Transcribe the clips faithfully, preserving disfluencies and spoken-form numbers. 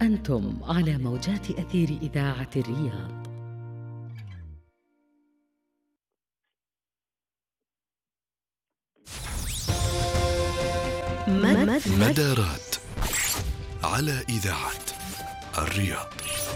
أنتم على موجات أثير إذاعة الرياض. مدارات على إذاعة الرياض.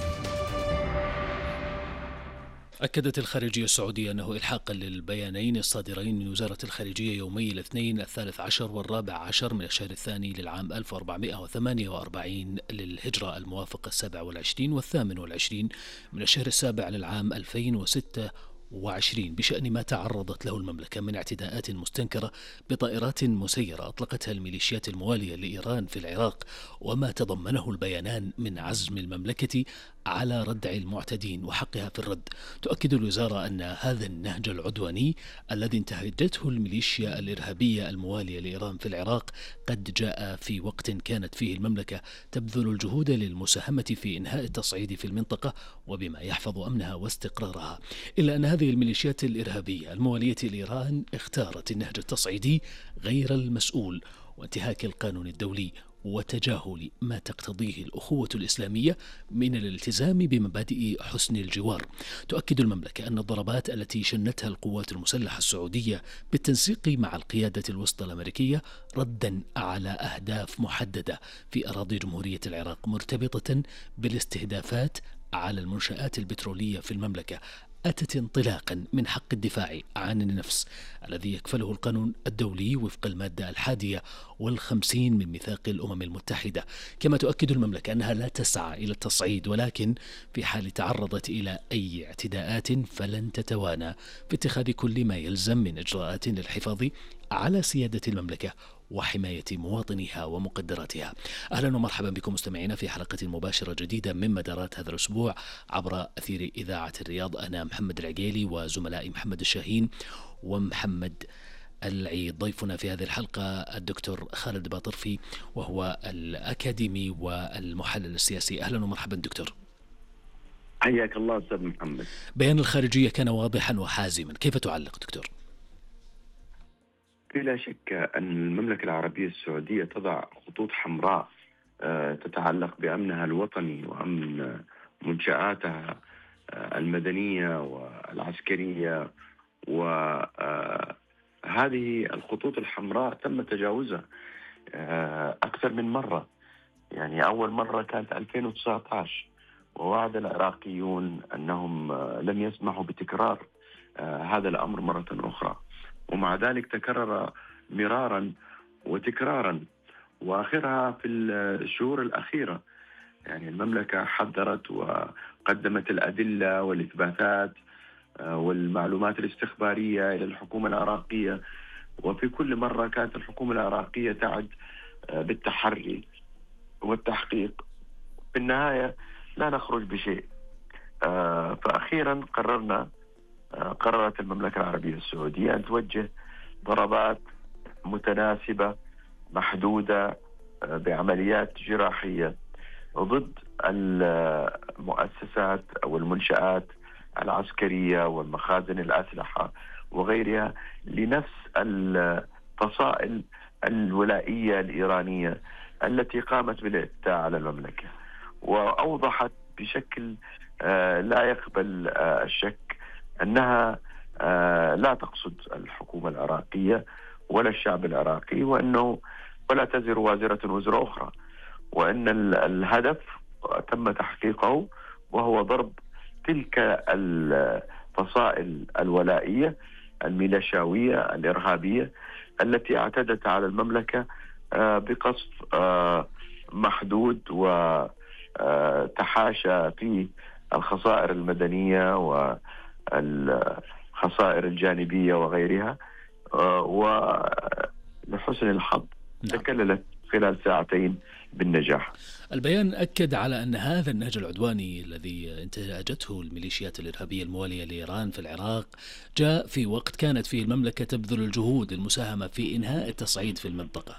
أكدت الخارجية السعودية أنه إلحاقا للبيانين الصادرين من وزارة الخارجية يومي الاثنين الثالث عشر والرابع عشر من الشهر الثاني للعام ألف وأربعمائة وثمانية وأربعين للهجرة الموافق السابع والعشرين والثامن والعشرين من الشهر السابع للعام ألفين وستة وعشرين بشأن ما تعرضت له المملكة من اعتداءات مستنكرة بطائرات مسيرة أطلقتها الميليشيات الموالية لإيران في العراق، وما تضمنه البيانان من عزم المملكة على ردع المعتدين وحقها في الرد. تؤكد الوزارة أن هذا النهج العدواني الذي انتهجته الميليشيا الإرهابية الموالية لإيران في العراق قد جاء في وقت كانت فيه المملكة تبذل الجهود للمساهمة في إنهاء التصعيد في المنطقة وبما يحفظ أمنها واستقرارها، إلا أن هذه الميليشيات الإرهابية الموالية لإيران اختارت النهج التصعيدي غير المسؤول وانتهاك القانون الدولي وتجاهل ما تقتضيه الأخوة الإسلامية من الالتزام بمبادئ حسن الجوار. تؤكد المملكة أن الضربات التي شنتها القوات المسلحة السعودية بالتنسيق مع القيادة الوسطى الأمريكية ردا على أهداف محددة في أراضي جمهورية العراق مرتبطة بالاستهدافات على المنشآت البترولية في المملكة أتت انطلاقا من حق الدفاع عن النفس الذي يكفله القانون الدولي وفق المادة الحادية والخمسين من ميثاق الأمم المتحدة. كما تؤكد المملكة أنها لا تسعى إلى التصعيد، ولكن في حال تعرضت إلى أي اعتداءات فلن تتوانى في اتخاذ كل ما يلزم من إجراءات للحفاظ على سيادة المملكة وحماية مواطنيها ومقدراتها. أهلا ومرحبا بكم مستمعينا في حلقة مباشرة جديدة من مدارات هذا الأسبوع عبر أثير إذاعة الرياض. أنا محمد العقيلي وزملائي محمد الشاهين ومحمد العيد. ضيفنا في هذه الحلقة الدكتور خالد باطرفي وهو الأكاديمي والمحلل السياسي. أهلا ومرحبا دكتور. حياك الله أستاذ محمد. بيان الخارجية كان واضحا وحازما، كيف تعلق دكتور؟ بلا شك أن المملكة العربية السعودية تضع خطوط حمراء تتعلق بأمنها الوطني وأمن منشآتها المدنية والعسكرية، وهذه الخطوط الحمراء تم تجاوزها أكثر من مرة. يعني أول مرة كانت ألفين وتسعة عشر ووعد العراقيون أنهم لن يسمحوا بتكرار هذا الأمر مرة أخرى، ومع ذلك تكرر مرارا وتكرارا، وآخرها في الشهور الأخيرة. يعني المملكة حذرت وقدمت الأدلة والإثباتات والمعلومات الاستخبارية إلى الحكومة العراقية، وفي كل مرة كانت الحكومة العراقية تعد بالتحري والتحقيق. في النهاية لا نخرج بشيء. فأخيرا قررنا قررت المملكة العربية السعودية أن توجه ضربات متناسبة محدودة بعمليات جراحية ضد المؤسسات أو المنشآت العسكرية والمخازن الأسلحة وغيرها لنفس الفصائل الولائية الإيرانية التي قامت بالاعتداء على المملكة، وأوضحت بشكل لا يقبل الشك أنها لا تقصد الحكومة العراقية ولا الشعب العراقي، وأنه ولا تزر وازرة وزر أخرى، وأن الهدف تم تحقيقه وهو ضرب تلك الفصائل الولائية الميليشياوية الإرهابية التي اعتدت على المملكة بقصد محدود وتحاشى فيه الخسائر المدنية والخسائر الجانبية وغيرها، ولحسن الحظ تكللت خلال ساعتين بالنجاح. البيان أكد على أن هذا النهج العدواني الذي انتهجته الميليشيات الإرهابية الموالية لإيران في العراق جاء في وقت كانت فيه المملكة تبذل الجهود المساهمة في إنهاء التصعيد في المنطقة.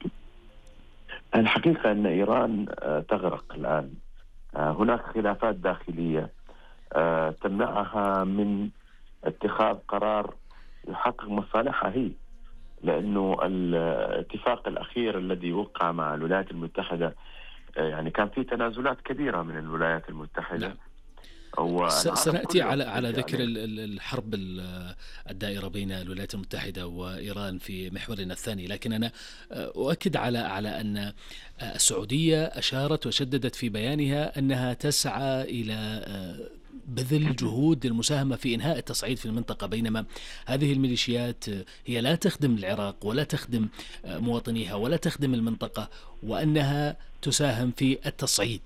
الحقيقة أن إيران تغرق الآن. هناك خلافات داخلية تمنعها من اتخاذ قرار يحقق مصالحها هي، لأنه الاتفاق الأخير الذي وقع مع الولايات المتحدة يعني كان في تنازلات كبيرة من الولايات المتحدة. نعم. سنأتي على على ذكر يعني الحرب الدائرة بين الولايات المتحدة وإيران في محورنا الثاني، لكن أنا أؤكد على على أن السعودية أشارت وشددت في بيانها أنها تسعى إلى بذل جهود للمساهمة في إنهاء التصعيد في المنطقة، بينما هذه الميليشيات هي لا تخدم العراق ولا تخدم مواطنيها ولا تخدم المنطقة، وأنها تساهم في التصعيد.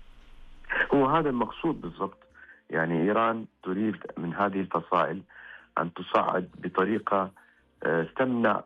هو هذا المقصود بالضبط. يعني إيران تريد من هذه الفصائل أن تصعد بطريقة تمنع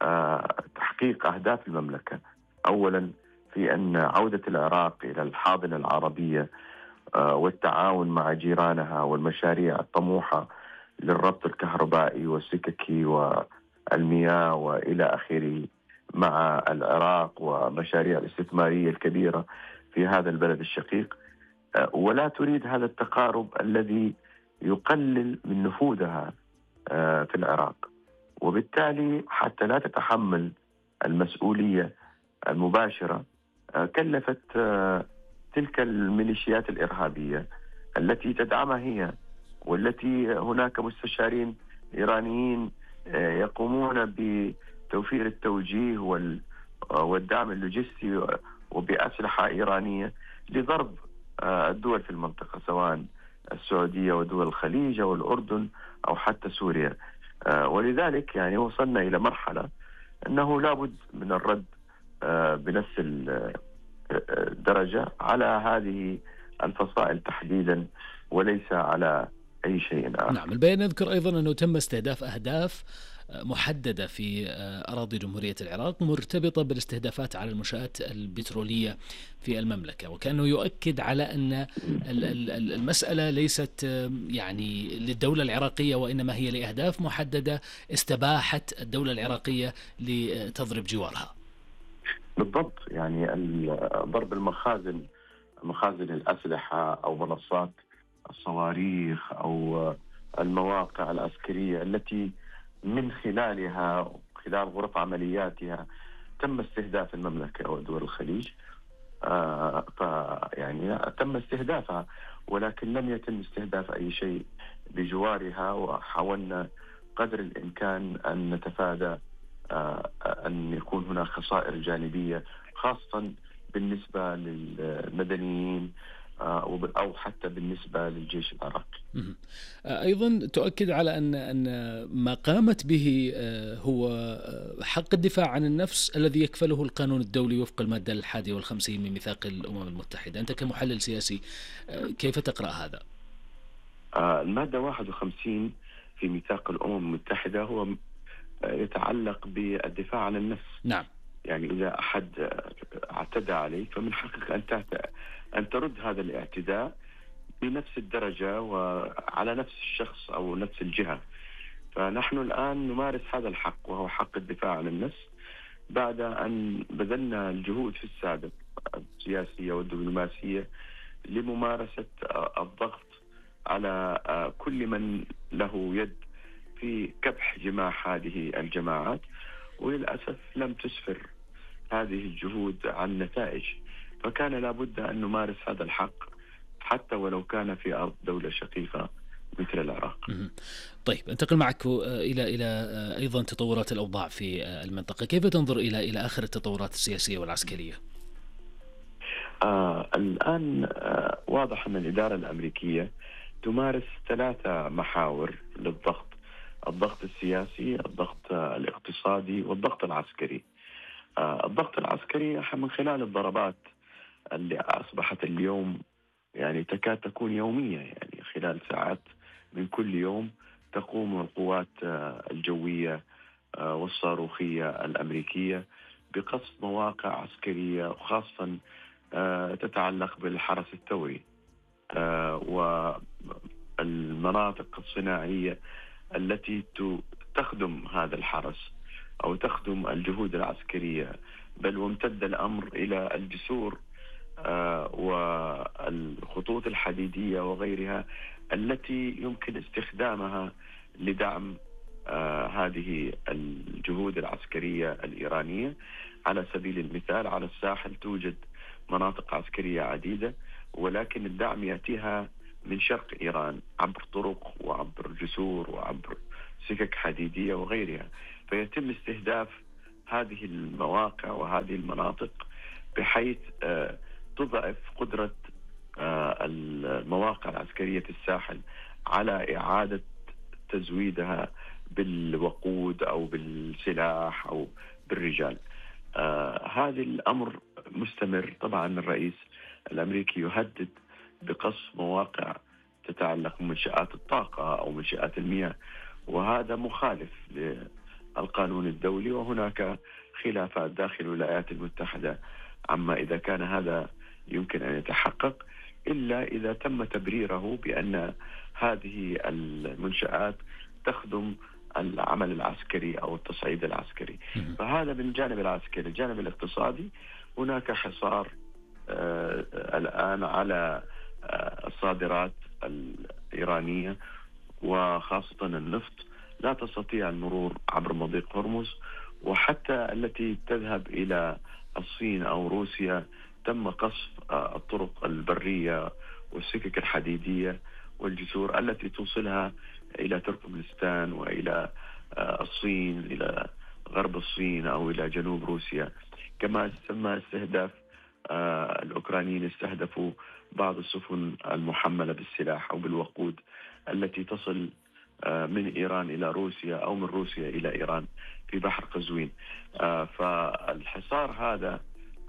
تحقيق أهداف المملكة، أولا في أن عودة العراق إلى الحاضنة العربية والتعاون مع جيرانها والمشاريع الطموحة للربط الكهربائي والسككي والمياه وإلى آخره مع العراق ومشاريع الاستثمارية الكبيرة في هذا البلد الشقيق، ولا تريد هذا التقارب الذي يقلل من نفوذها في العراق، وبالتالي حتى لا تتحمل المسؤولية المباشرة كلفت تلك الميليشيات الإرهابية التي تدعمها هي، والتي هناك مستشارين إيرانيين يقومون بتوفير التوجيه والدعم اللوجستي وبأسلحة إيرانية لضرب الدول في المنطقة، سواء السعودية ودول الخليج أو الأردن أو حتى سوريا. ولذلك يعني وصلنا إلى مرحلة أنه لابد من الرد بنفس الدرجة على هذه الفصائل تحديدا وليس على أي شيء آخر. نعم. البيان يذكر أيضا أنه تم استهداف أهداف محددة في أراضي جمهورية العراق مرتبطة بالاستهدافات على المنشآت البترولية في المملكة، وكأنه يؤكد على أن المسألة ليست يعني للدولة العراقية وإنما هي لأهداف محددة استباحت الدولة العراقية لتضرب جوارها. بالضبط. يعني ضرب المخازن مخازن الأسلحة أو منصات الصواريخ أو المواقع العسكرية التي من خلالها خلال غرف عملياتها تم استهداف المملكة ودول الخليج، آه فيعني تم استهدافها، ولكن لم يتم استهداف أي شيء بجوارها، وحاولنا قدر الإمكان أن نتفادى آه أن يكون هناك خسائر جانبية خاصة بالنسبة للمدنيين أو حتى بالنسبة للجيش العراقي. أيضا تؤكد على أن أن ما قامت به هو حق الدفاع عن النفس الذي يكفله القانون الدولي وفق المادة الحادية والخمسين من ميثاق الأمم المتحدة. أنت كمحلل سياسي كيف تقرأ هذا؟ المادة واحد وخمسين في ميثاق الأمم المتحدة هو يتعلق بالدفاع عن النفس. نعم. يعني إذا أحد اعتدى عليك فمن حقك أن أن ترد هذا الاعتداء بنفس الدرجة وعلى نفس الشخص أو نفس الجهة. فنحن الآن نمارس هذا الحق وهو حق الدفاع عن النفس بعد أن بذلنا الجهود في السابق السياسية والدبلوماسية لممارسة الضغط على كل من له يد في كبح جماح هذه الجماعات، وللأسف لم تسفر هذه الجهود عن نتائج، فكان لابد أن نمارس هذا الحق حتى ولو كان في أرض دولة شقيقة مثل العراق. طيب انتقل معك إلى إلى أيضا تطورات الأوضاع في المنطقة، كيف تنظر إلى إلى آخر التطورات السياسية والعسكرية؟ آه الآن آه واضح أن الإدارة الأمريكية تمارس ثلاثة محاور للضغط: الضغط السياسي، الضغط الاقتصادي، والضغط العسكري. آه الضغط العسكري من خلال الضربات اللي أصبحت اليوم يعني تكاد تكون يومية، يعني خلال ساعات من كل يوم تقوم القوات الجوية والصاروخية الأمريكية بقصف مواقع عسكرية، وخاصة تتعلق بالحرس الثوري والمناطق الصناعية التي تخدم هذا الحرس أو تخدم الجهود العسكرية، بل وامتد الأمر إلى الجسور والخطوط الحديدية وغيرها التي يمكن استخدامها لدعم هذه الجهود العسكرية الإيرانية. على سبيل المثال على الساحل توجد مناطق عسكرية عديدة، ولكن الدعم يأتيها من شرق إيران عبر طرق وعبر جسور وعبر سكك حديدية وغيرها. فيتم استهداف هذه المواقع وهذه المناطق بحيث تضعف قدرة المواقع العسكرية الساحل على إعادة تزويدها بالوقود أو بالسلاح أو بالرجال. آه هذا الأمر مستمر. طبعا الرئيس الأمريكي يهدد بقصف مواقع تتعلق بمنشآت الطاقة أو منشآت المياه، وهذا مخالف للقانون الدولي، وهناك خلافات داخل الولايات المتحدة عما إذا كان هذا يمكن أن يتحقق، إلا إذا تم تبريره بأن هذه المنشآت تخدم العمل العسكري أو التصعيد العسكري. فهذا من الجانب العسكري. الجانب الاقتصادي هناك حصار آه الآن على آه الصادرات الإيرانية وخاصة النفط، لا تستطيع المرور عبر مضيق هرمز، وحتى التي تذهب إلى الصين أو روسيا تم قصف آه الطرق البرية والسكك الحديدية والجسور التي توصلها إلى تركمانستان وإلى الصين، إلى غرب الصين أو إلى جنوب روسيا. كما تم استهداف الأوكرانيين، استهدفوا بعض السفن المحملة بالسلاح أو بالوقود التي تصل من إيران إلى روسيا أو من روسيا إلى إيران في بحر قزوين. فالحصار هذا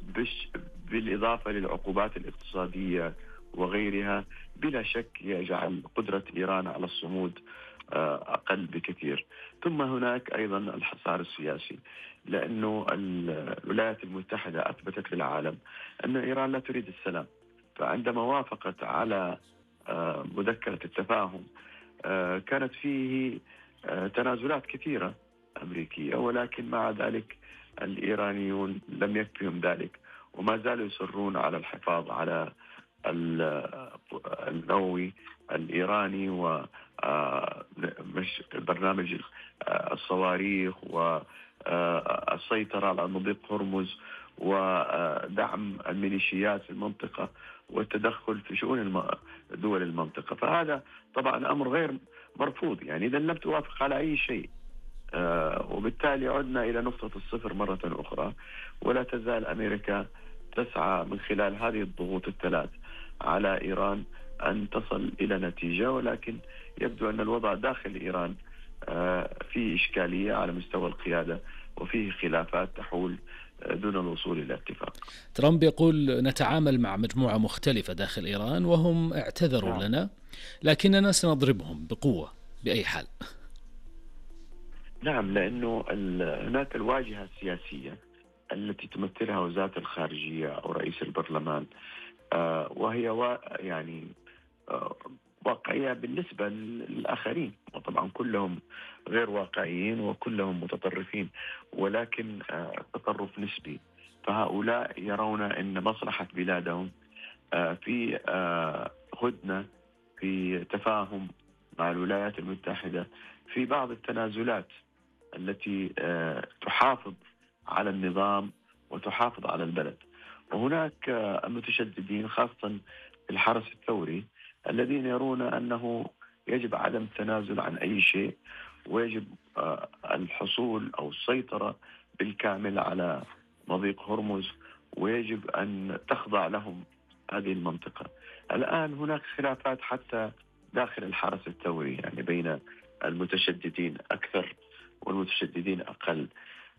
بالإضافة للعقوبات الاقتصادية وغيرها بلا شك يجعل قدرة إيران على الصمود أقل بكثير. ثم هناك أيضا الحصار السياسي، لأنه الولايات المتحدة أثبتت للعالم أن إيران لا تريد السلام، فعندما وافقت على مذكرة التفاهم كانت فيه تنازلات كثيرة أمريكية، ولكن مع ذلك الإيرانيون لم يكفهم ذلك وما زالوا يصرون على الحفاظ على النووي الإيراني وبرنامج الصواريخ والسيطرة على مضيق هرمز ودعم الميليشيات في المنطقة والتدخل في شؤون دول المنطقة. فهذا طبعا أمر غير مرفوض، يعني إذا لم توافق على أي شيء وبالتالي عدنا إلى نقطة الصفر مرة أخرى. ولا تزال أمريكا تسعى من خلال هذه الضغوط الثلاث على إيران أن تصل إلى نتيجة، ولكن يبدو أن الوضع داخل إيران فيه إشكالية على مستوى القيادة وفيه خلافات تحول دون الوصول إلى اتفاق. ترامب يقول نتعامل مع مجموعة مختلفة داخل إيران وهم اعتذروا نعم. لنا، لكننا سنضربهم بقوة بأي حال. نعم، لأنه هناك الواجهة السياسية التي تمثلها وزارة الخارجية أو رئيس البرلمان، آه وهي يعني آه واقعية بالنسبة للآخرين، وطبعا كلهم غير واقعيين وكلهم متطرفين، ولكن آه تطرف نسبي. فهؤلاء يرون أن مصلحة بلادهم آه في آه هدنة، في تفاهم مع الولايات المتحدة، في بعض التنازلات التي آه تحافظ على النظام وتحافظ على البلد. وهناك المتشددين خاصة الحرس الثوري الذين يرون أنه يجب عدم التنازل عن أي شيء، ويجب الحصول أو السيطرة بالكامل على مضيق هرمز، ويجب أن تخضع لهم هذه المنطقة. الآن هناك خلافات حتى داخل الحرس الثوري، يعني بين المتشددين أكثر والمتشددين أقل.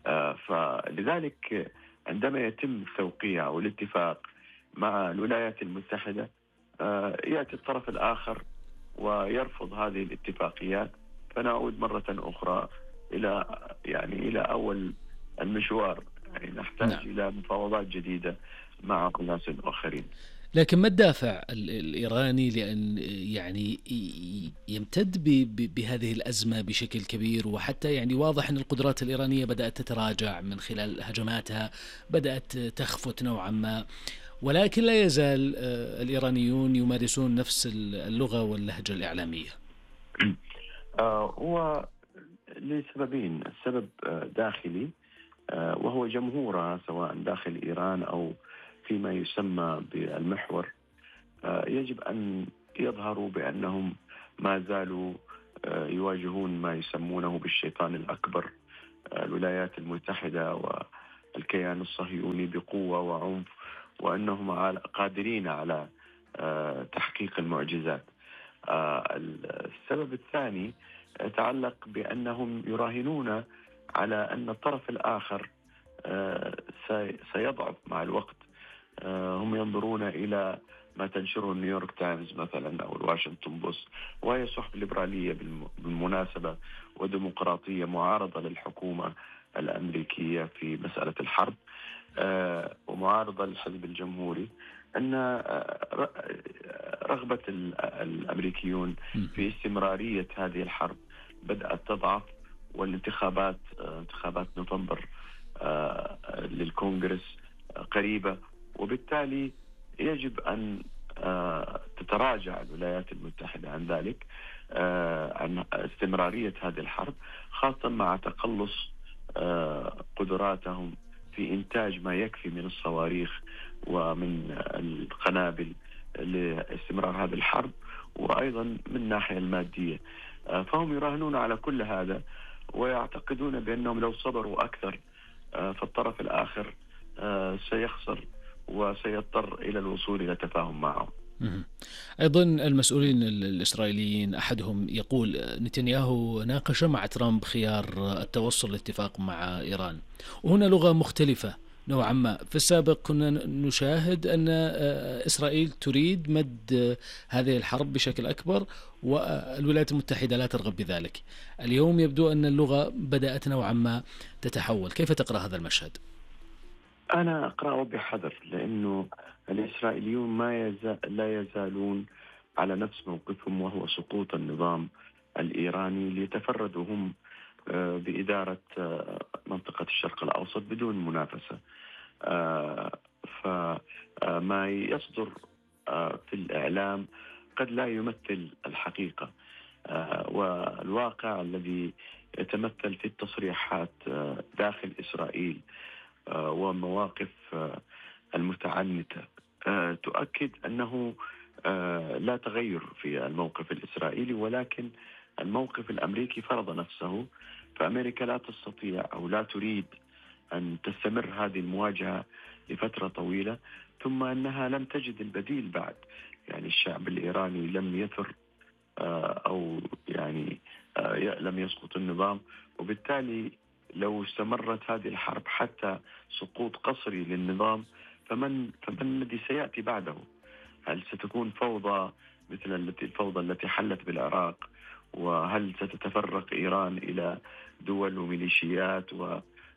فلذلك عندما يتم التوقيع أو الاتفاق مع الولايات المتحدة يأتي الطرف الآخر ويرفض هذه الاتفاقيات، فنعود مرة أخرى إلى يعني إلى أول المشوار، يعني نحتاج نعم. إلى مفاوضات جديدة مع أناس آخرين. لكن ما الدافع الإيراني لأن يعني يمتد بهذه الأزمة بشكل كبير؟ وحتى يعني واضح أن القدرات الإيرانية بدأت تتراجع من خلال هجماتها، بدأت تخفت نوعا ما، ولكن لا يزال الإيرانيون يمارسون نفس اللغة واللهجة الإعلامية. هو لسببين: السبب داخلي وهو جمهورها سواء داخل إيران أو فيما يسمى بالمحور يجب أن يظهروا بأنهم ما زالوا يواجهون ما يسمونه بالشيطان الأكبر، الولايات المتحدة والكيان الصهيوني، بقوة وعنف، وأنهم قادرين على تحقيق المعجزات. السبب الثاني يتعلق بأنهم يراهنون على أن الطرف الآخر سيضعف مع الوقت. هم ينظرون إلى ما تنشره نيويورك تايمز مثلا أو الواشنطن بوست، وهي صحف ليبرالية بالمناسبة وديمقراطية معارضة للحكومة الأمريكية في مسألة الحرب ومعارضة للحزب الجمهوري، أن رغبة الأمريكيون في استمرارية هذه الحرب بدأت تضعف، والانتخابات انتخابات نوفمبر للكونغرس قريبة، وبالتالي يجب أن تتراجع الولايات المتحدة عن ذلك، عن استمرارية هذه الحرب، خاصة مع تقلص قدراتهم في إنتاج ما يكفي من الصواريخ ومن القنابل لاستمرار هذه الحرب، وأيضا من الناحية المادية. فهم يراهنون على كل هذا ويعتقدون بأنهم لو صبروا أكثر فالطرف الآخر سيخسر وسيضطر إلى الوصول إلى تفاهم معه. أيضا المسؤولين الإسرائيليين أحدهم يقول نتنياهو ناقش مع ترامب خيار التوصل لاتفاق مع إيران، وهنا لغة مختلفة نوعا ما. في السابق كنا نشاهد أن إسرائيل تريد مد هذه الحرب بشكل أكبر والولايات المتحدة لا ترغب بذلك. اليوم يبدو أن اللغة بدأت نوعا ما تتحول. كيف تقرأ هذا المشهد؟ أنا أقرأه بحذر، لأنه الإسرائيليون ما يزال لا يزالون على نفس موقفهم، وهو سقوط النظام الإيراني ليتفردوا هم بإدارة منطقة الشرق الأوسط بدون منافسة. فما يصدر في الإعلام قد لا يمثل الحقيقة، والواقع الذي يتمثل في التصريحات داخل إسرائيل ومواقف المتعنتة تؤكد أنه لا تغير في الموقف الإسرائيلي، ولكن الموقف الأمريكي فرض نفسه. فأمريكا لا تستطيع أو لا تريد أن تستمر هذه المواجهة لفترة طويلة، ثم أنها لم تجد البديل بعد. يعني الشعب الإيراني لم يثر أو يعني لم يسقط النظام، وبالتالي لو استمرت هذه الحرب حتى سقوط قسري للنظام فمن فمن الذي سيأتي بعده؟ هل ستكون فوضى مثل التي الفوضى التي حلت بالعراق؟ وهل ستتفرق إيران إلى دول وميليشيات و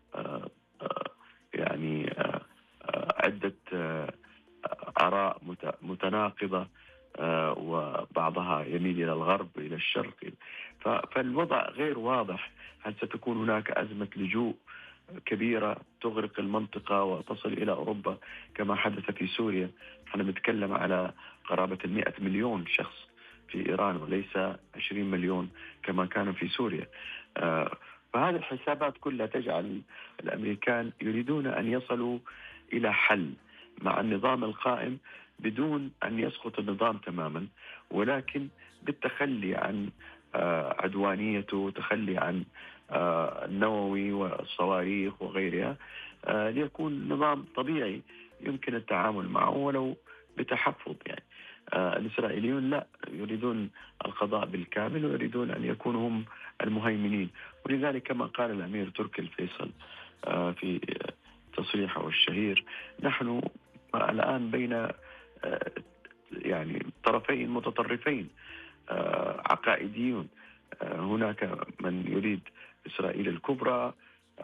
يعني عدة آراء متناقضة وبعضها يميل إلى الغرب إلى الشرق؟ فالوضع غير واضح. هل ستكون هناك أزمة لجوء كبيرة تغرق المنطقة وتصل إلى أوروبا كما حدث في سوريا؟ نحن نتكلم على قرابة المئة مليون شخص في إيران وليس عشرين مليون كما كان في سوريا. فهذه الحسابات كلها تجعل الأمريكان يريدون أن يصلوا إلى حل مع النظام القائم بدون أن يسقط النظام تماما، ولكن بالتخلي عن عدوانيته وتخلي عن النووي والصواريخ وغيرها، ليكون نظام طبيعي يمكن التعامل معه ولو بتحفظ. يعني الإسرائيليون لا، يريدون القضاء بالكامل ويريدون أن يكونوا هم المهيمنين، ولذلك كما قال الأمير تركي الفيصل في تصريحه الشهير: نحن الآن بين يعني طرفين متطرفين عقائديون، هناك من يريد إسرائيل الكبرى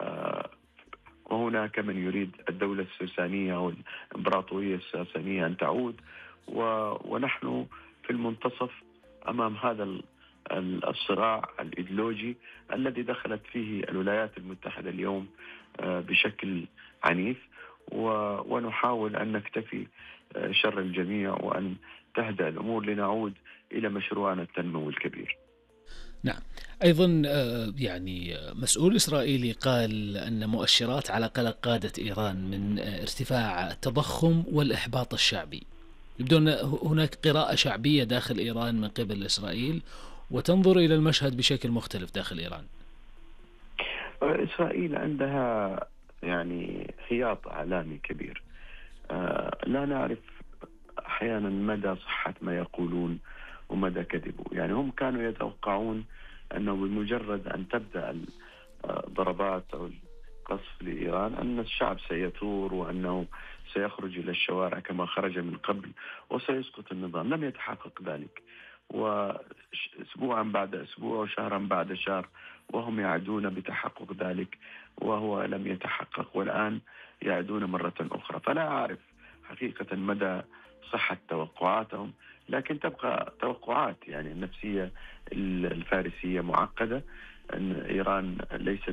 وهناك من يريد الدولة الساسانية أو الإمبراطورية الساسانية أن تعود، ونحن في المنتصف أمام هذا الصراع الإيديولوجي الذي دخلت فيه الولايات المتحدة اليوم بشكل عنيف، ونحاول أن نكتفي شر الجميع وأن تهدأ الأمور لنعود إلى مشروعنا التنموي الكبير. نعم. أيضا يعني مسؤول إسرائيلي قال أن مؤشرات على قلق قادت إيران من ارتفاع التضخم والإحباط الشعبي. يبدو أن هناك قراءة شعبية داخل إيران من قبل إسرائيل، وتنظر إلى المشهد بشكل مختلف داخل إيران. إسرائيل عندها يعني خياط إعلامي كبير. لا نعرف أحيانا مدى صحة ما يقولون ومدى كذبه. يعني هم كانوا يتوقعون أنه بمجرد أن تبدأ الضربات أو القصف لإيران أن الشعب سيثور وأنه سيخرج إلى الشوارع كما خرج من قبل وسيسقط النظام. لم يتحقق ذلك، وأسبوعا بعد أسبوع وشهرا بعد شهر وهم يعدون بتحقق ذلك، وهو لم يتحقق، والآن يعدون مرة أخرى. فلا أعرف حقيقة مدى صحة توقعاتهم، لكن تبقى توقعات. يعني النفسية الفارسية معقدة، أن إيران ليست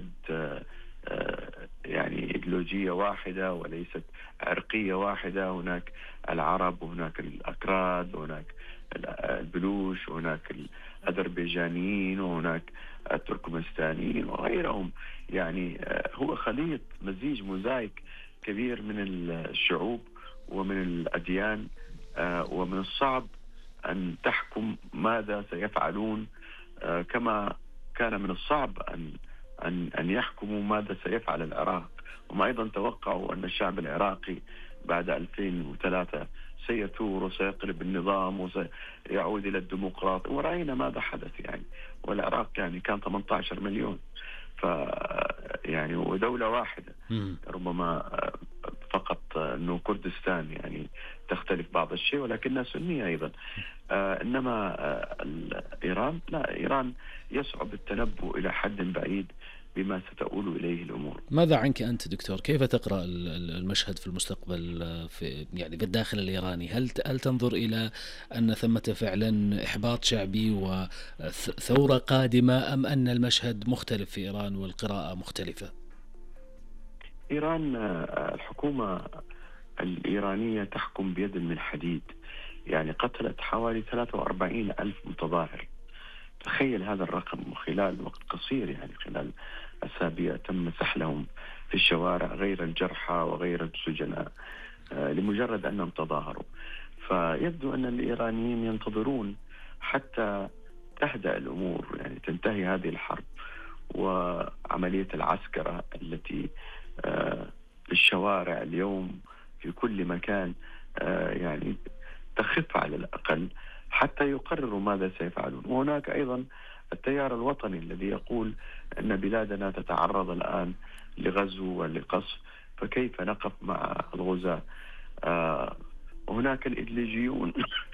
يعني إيديولوجية واحدة وليست عرقية واحدة. هناك العرب وهناك الأكراد وهناك البلوش وهناك الأذربيجانيين وهناك التركمانستانيين وغيرهم. يعني هو خليط مزيج موزايك كبير من الشعوب ومن الأديان، ومن الصعب أن تحكم ماذا سيفعلون، كما كان من الصعب أن أن أن يحكموا ماذا سيفعل العراق. هم أيضا توقعوا أن الشعب العراقي بعد ألفين وثلاثة سيثور وسيقلب النظام وسيعود إلى الديمقراطية، ورأينا ماذا حدث. يعني والعراق يعني كان ثمانية عشر مليون، ف يعني ودولة واحدة. ربما فقط أنه كردستان يعني تختلف بعض الشيء ولكنها سنية أيضا. آه إنما آه إيران لا، إيران يصعب التنبؤ إلى حد بعيد بما ستؤول إليه الأمور. ماذا عنك أنت دكتور؟ كيف تقرأ المشهد في المستقبل في يعني في الداخل الإيراني؟ هل هل تنظر إلى أن ثمة فعلا إحباط شعبي وثورة قادمة، أم أن المشهد مختلف في إيران والقراءة مختلفة؟ إيران الحكومة الإيرانية تحكم بيد من حديد. يعني قتلت حوالي ثلاثة وأربعين ألف متظاهر. تخيل هذا الرقم، خلال وقت قصير، يعني خلال أسابيع تم سحلهم في الشوارع، غير الجرحى وغير السجناء، لمجرد أنهم تظاهروا. فيبدو أن الإيرانيين ينتظرون حتى تهدأ الأمور، يعني تنتهي هذه الحرب وعملية العسكرة التي في الشوارع اليوم في كل مكان يعني تخف على الأقل حتى يقرروا ماذا سيفعلون. وهناك أيضا التيار الوطني الذي يقول أن بلادنا تتعرض الآن لغزو ولقصف، فكيف نقف مع الغزاة؟ وهناك الإيديولوجيون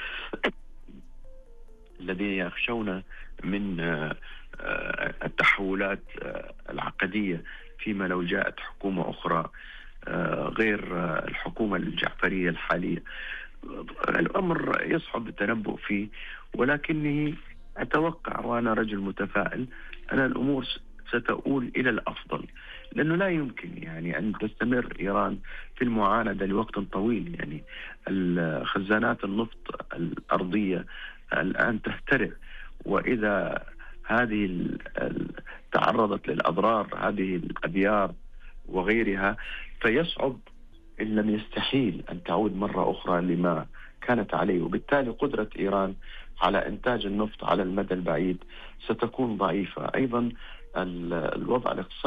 الذين يخشون من التحولات العقدية فيما لو جاءت حكومة أخرى غير الحكومة الجعفرية الحالية. الأمر يصعب التنبؤ فيه، ولكني أتوقع وأنا رجل متفائل أن الأمور ستؤول إلى الأفضل، لأنه لا يمكن يعني أن تستمر إيران في المعاندة لوقت طويل. يعني خزانات النفط الأرضية الآن تهترئ، وإذا هذه تعرضت للأضرار هذه الأبيار وغيرها فيصعب إن لم يستحيل أن تعود مرة أخرى لما كانت عليه. وبالتالي قدرة إيران على إنتاج النفط على المدى البعيد ستكون ضعيفة. أيضا الوضع الاقتصادي